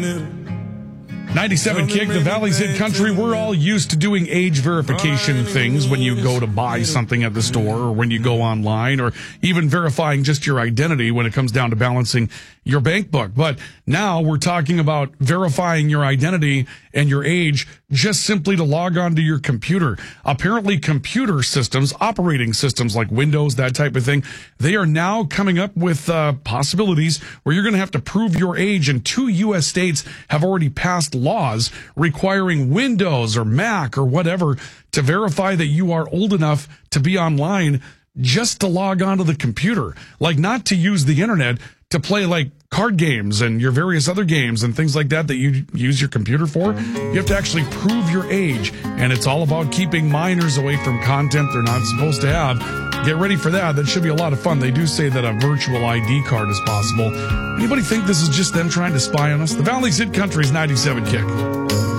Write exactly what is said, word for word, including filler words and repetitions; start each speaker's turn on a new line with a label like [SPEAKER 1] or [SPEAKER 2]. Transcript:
[SPEAKER 1] ninety-seven Kick, the Valley's Hit Country. We're all used to doing age verification things when you go to buy something at the store or when you go online, or even verifying just your identity when it comes down to balancing your bank book. But now we're talking about verifying your identity and your age just simply to log on to your computer. Apparently computer systems, operating systems like Windows, that type of thing, they are now coming up with uh, possibilities where you're going to have to prove your age, and two U S states have already passed laws requiring Windows or Mac or whatever to verify that you are old enough to be online just to log onto the computer, like not to use the internet, to play like card games and your various other games and things like that that you use your computer for. You have to actually prove your age, and it's all about keeping minors away from content they're not supposed to have. Get ready for that. That should be a lot of fun. They do say that a virtual I D card is possible. Anybody think this is just them trying to spy on us? The Valley's Hit Country's ninety-seven Kick.